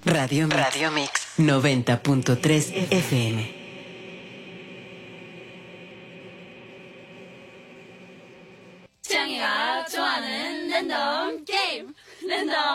Radio Mix 90.3 FM. 취향이가 좋아하는 랜덤 게임 랜덤